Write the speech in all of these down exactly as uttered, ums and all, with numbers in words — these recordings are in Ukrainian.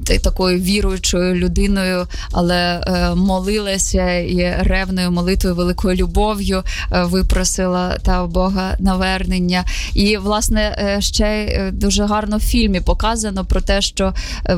такою віруючою людиною, але молилася і ревною молитвою, великою любов'ю випросила та у Бога навернення. І, власне, ще дуже гарно в фільмі показано про те, що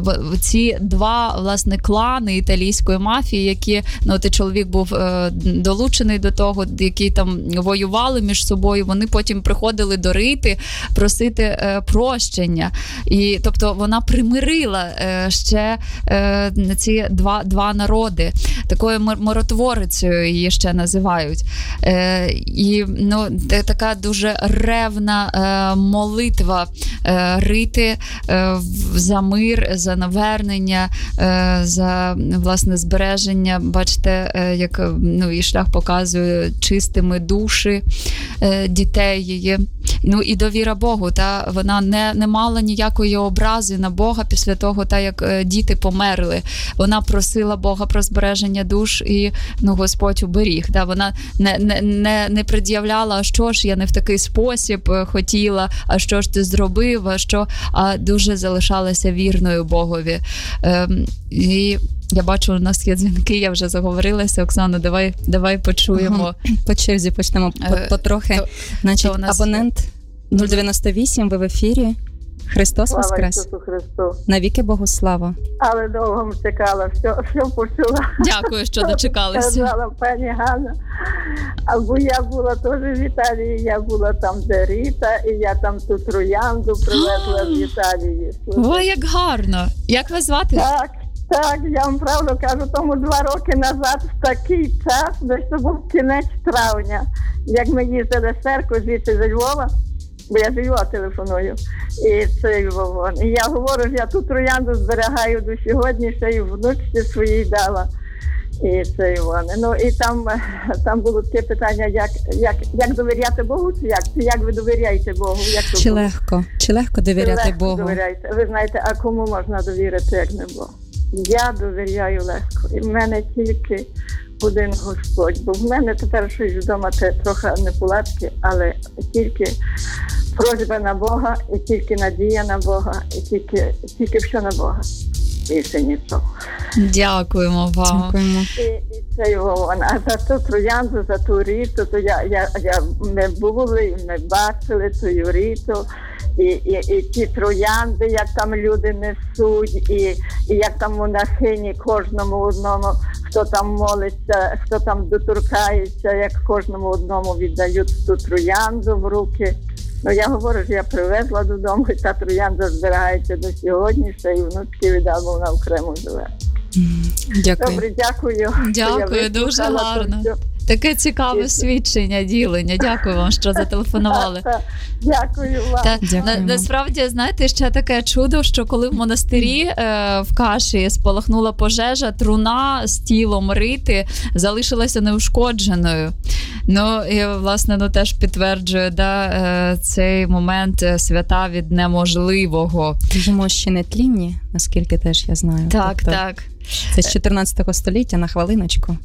ці два, власне, клани італійської мафії, які, ну, той чоловік був долучений до того, які там воювали між собою, вони потім приходили до Рити просити прощення. І, тобто, вона примирила ще ці два, два народи. Такою миротворицею її ще називають. І, ну, така дуже ревна молитва Рити за мир, за навернення, за, власне, збереження. Бачите, як, ну, і шлях показує чистими душі дітей її. Ну, і довіра Богу. Та вона не, не мала ніякої образи на Бога після того, та як діти померли. Вона просила Бога про збереження душ, і, ну, Господь уберіг. Та вона не, не, не, не пред'являла, а що ж я не в такий спосіб хотіла, а що ж ти зробив, а що, а дуже залишалася вірною Богові. Ем, і я бачу, у нас є дзвінки, я вже заговорилася. Оксано, давай, давай почуємо. Ага. По черзі почнемо потрохи. То, Значить, то нас... абонент нуль дев'яносто вісім, ви в ефірі. Христос слава воскрес. Ісусу Христу. Навіки Богу слава. Але довго чекала, все, все почула. Дякую, що дочекалися. Сказала пані Ганна. Або я була теж в Італії, я була там, де Рита, і я там ту троянду привезла з Італії. Ой, як гарно. Як вас звати? Так. Так, я вам правду кажу, тому два роки назад, в такий час, десь це був кінець травня, як ми їздили в церкву звідси з Львова, бо я з Львова телефоную, і це Львовон. І я говорю, я ту троянду зберігаю до сьогодні, ще й внучці своїй дала. І це Іване. Ну, і там, там було таке питання, як, як, як довіряти Богу, чи як? Чи як ви довіряєте Богу? Як чи легко? Чи легко довіряти чи легко Богу? Довіряєте? Ви знаєте, а кому можна довірити, як не Богу? Я довіряю легко. І в мене тільки один Господь. Бо в мене тепер щось вдома трохи неполадки, але тільки просьба на Бога, і тільки надія на Бога, і тільки, тільки все на Бога. Більше нічого. Дякуємо вам. Дякуємо. І, і це його. А за ту троянду, за ту Риту, то я, я, я, ми були, ми бачили ту Риту. І, і, і ті троянди, як там люди несуть, і, і як там монахині кожному одному, хто там молиться, хто там доторкається, як кожному одному віддають ту троянду в руки. Ну, я говорю, що я привезла додому, і та троянда збирається до сьогодні, ще і внучки віддала, вона окремо живе. Дякую. Добре, дякую. Дякую, дуже гарно. Таке цікаве і... свідчення, ділення. Дякую вам, що зателефонували. Дякую вам. Та, на, насправді, знаєте, ще таке чудо, що коли в монастирі е, в Каші спалахнула пожежа, труна з тілом Рити залишилася неушкодженою. Ну, і, власне, ну, теж підтверджує, да, е, цей момент свята від неможливого. Дуже мощі нетлінні, наскільки теж я знаю. Так, тобто, так. Це з чотирнадцятого століття, на хвилиночку.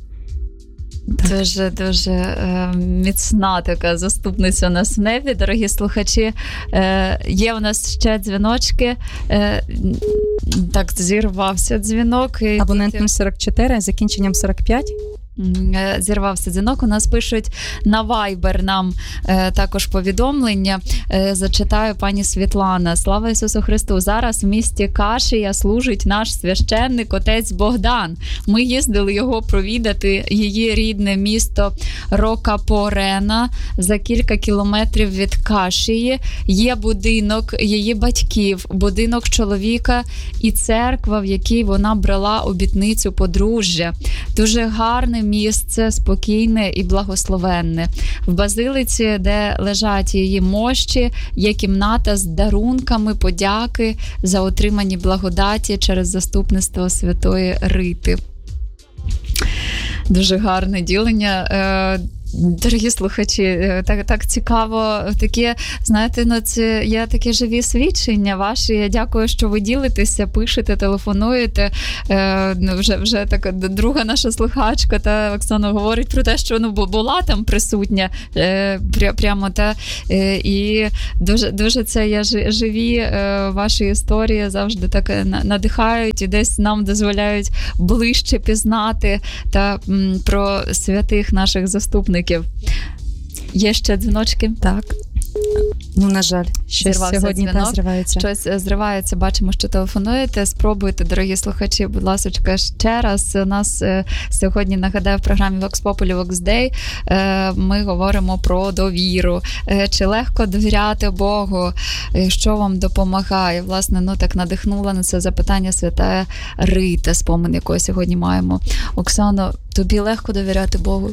Дуже, дуже е, міцна така заступниця у нас в небі, дорогі слухачі. Е, є у нас ще дзвіночки. Е, так, зірвався дзвінок. Абонент нуль сорок чотири, закінченням сорок п'ять. Зірвався дзвінок. У нас пишуть на Viber нам е, також повідомлення. Е, зачитаю пані Світлана. Слава Ісусу Христу! Зараз в місті Кашія служить наш священник, отець Богдан. Ми їздили його провідати, її рідне місто Рокапорена, за кілька кілометрів від Кашії. Є будинок її батьків, будинок чоловіка і церква, в якій вона брала обітницю подружжя. Дуже гарний місце, спокійне і благословенне. В базилиці, де лежать її мощі, є кімната з дарунками подяки за отримані благодаті через заступництво Святої Рити. Дуже гарне ділення. Дорогі слухачі, так, так цікаво, таке, знаєте, ну це є такі живі свідчення ваші. Я дякую, що ви ділитеся, пишете, телефонуєте. Е, вже, вже така друга наша слухачка, та Оксана говорить про те, що ну, була там присутня е, пря, прямо та е, і дуже, дуже це є живі е, ваші історії, завжди так надихають і десь нам дозволяють ближче пізнати та м, про святих наших заступників. Є ще дзвіночки? Так. Ну, на жаль, щось Зірвався сьогодні та зривається. Щось зривається, бачимо, що телефонуєте. Спробуйте, дорогі слухачі, будь ласка, ще раз. У нас сьогодні, нагадаю, в програмі Vox Populi, Vox Dei ми говоримо про довіру. Чи легко довіряти Богу? Що вам допомагає? Власне, ну так надихнула на це запитання свята Рита, спомин якої сьогодні маємо. Оксано, тобі легко довіряти Богу?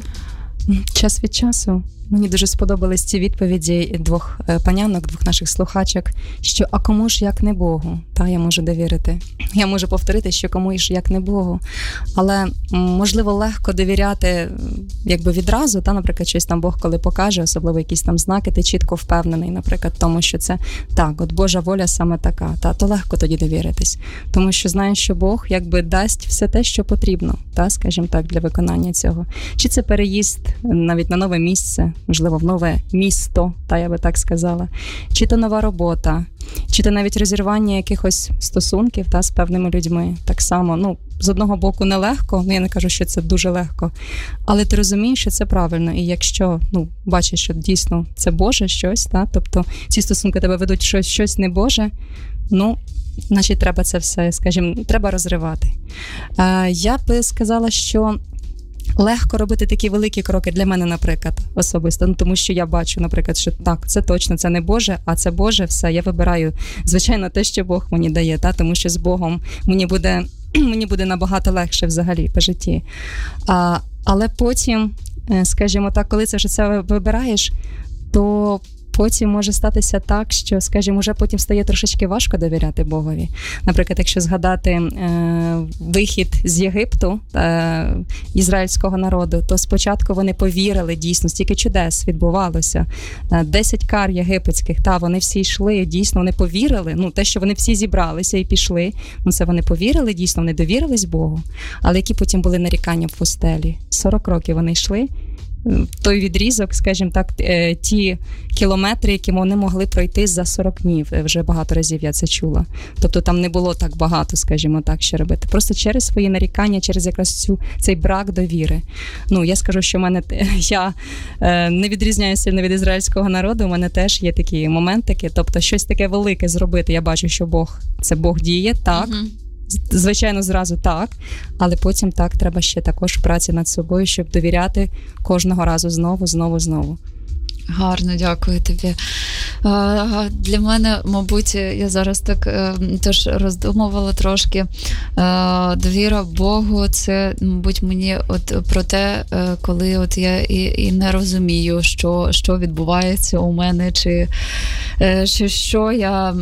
Час від часу. Мені дуже сподобались ці відповіді двох панянок, двох наших слухачок, що а кому ж як не Богу, та я можу довірити. Я можу повторити, що кому ж як не Богу. Але можливо легко довіряти якби відразу, та, наприклад, щось там Бог коли покаже, особливо якісь там знаки, ти чітко впевнений, наприклад, тому що це так, от Божа воля саме така, та то легко тоді довіритись. Тому що знаєш, що Бог якби дасть все те, що потрібно, та, скажімо так, для виконання цього. Чи це переїзд навіть на нове місце, можливо, в нове місто, та я би так сказала, чи то нова робота, чи то навіть розірвання якихось стосунків та, з певними людьми. Так само, ну, з одного боку нелегко, ну я не кажу, що це дуже легко, але ти розумієш, що це правильно. І якщо, ну, бачиш, що дійсно це Боже щось, та, тобто ці стосунки тебе ведуть щось, щось не Боже, ну, значить треба це все, скажімо, треба розривати. Е, я би сказала, що легко робити такі великі кроки для мене, наприклад, особисто, ну, тому що я бачу, наприклад, що так, це точно, це не Боже, а це Боже, все, я вибираю, звичайно, те, що Бог мені дає, та, тому що з Богом мені буде, мені буде набагато легше взагалі по житті. А, але потім, скажімо так, коли це вже це вибираєш, то потім може статися так, що, скажімо, вже потім стає трошечки важко довіряти Богові. Наприклад, якщо згадати е, вихід з Єгипту е, ізраїльського народу, то спочатку вони повірили, дійсно, стільки чудес відбувалося. Десять кар єгипетських, та, вони всі йшли, дійсно, вони повірили, ну, те, що вони всі зібралися і пішли, ну, це вони повірили, дійсно, вони довірились Богу. Але які потім були нарікання в пустелі? сорок років вони йшли, той відрізок, скажімо так, ті кілометри, які вони могли пройти за сорок днів. Вже багато разів я це чула. Тобто там не було так багато, скажімо так, що робити. Просто через свої нарікання, через якраз цю, цей брак довіри. Ну, я скажу, що в мене, я не відрізняюся сильно від ізраїльського народу, у мене теж є такі моментики, тобто щось таке велике зробити. Я бачу, що Бог, це Бог діє, так, угу. Звичайно, зразу так, але потім так, треба ще також праці над собою, щоб довіряти кожного разу знову, знову, знову. Гарно, дякую тобі. Для мене, мабуть, я зараз так теж роздумувала трошки. Довіра Богу, це, мабуть, мені от про те, коли от я і, і не розумію, що, що відбувається у мене, чи, чи що я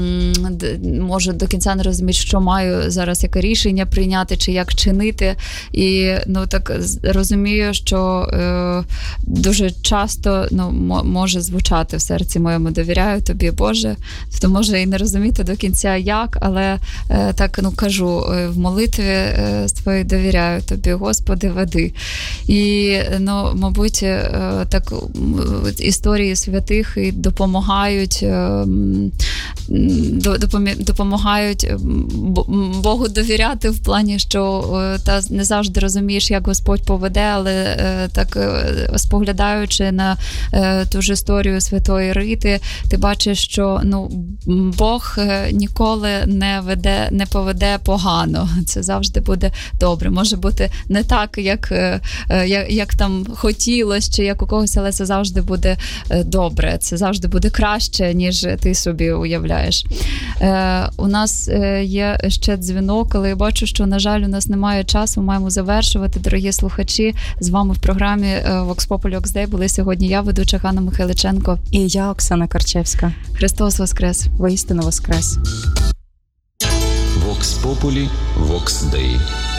можу до кінця не розуміти, що маю зараз, яке рішення прийняти, чи як чинити. І, ну, так розумію, що дуже часто, ну, може звучати в серці моєму: довіряю тобі, Боже. Тобто може і не розуміти до кінця як, але е, так, ну, кажу в молитві е, своїй: довіряю тобі, Господи, веди. І, ну, мабуть, е, так історії святих і допомагають е, допомагають Богу довіряти в плані, що е, та не завжди розумієш, як Господь поведе, але е, так е, споглядаючи на е, ту ж історію святої Рити, ти бачиш, що, ну, Бог ніколи не веде, не поведе погано. Це завжди буде добре. Може бути не так, як, як, як там хотілося, чи як у когось, але це завжди буде добре. Це завжди буде краще, ніж ти собі уявляєш. Е, у нас є ще дзвінок, але я бачу, що, на жаль, у нас немає часу, ми маємо завершувати. Дорогі слухачі, з вами в програмі Vox Populi, Vox Dei були сьогодні я, ведуча Ганна Михайличенко. І я, Оксана Карчевська. Христос воскрес! Воістину воскрес! Vox Populi, Vox Dei.